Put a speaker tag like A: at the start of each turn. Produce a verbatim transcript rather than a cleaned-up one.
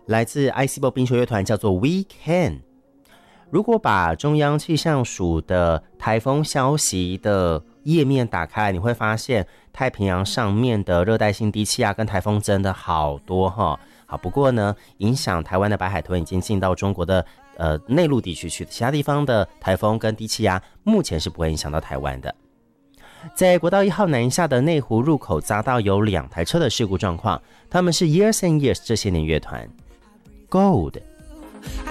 A: 来自 I C B O 冰球乐团，叫做 We Can。 如果把中央气象署的台风消息的页面打开，你会发现太平洋上面的热带性低气压跟台风真的好多哈。好，不过呢，影响台湾的白海豚已经进到中国的呃内陆地区去，其他地方的台风跟低气压目前是不会影响到台湾的。在国道一号南下的内湖入口匝道有两台车的事故状况，他们是 Years and Years 这些年乐团 Gold。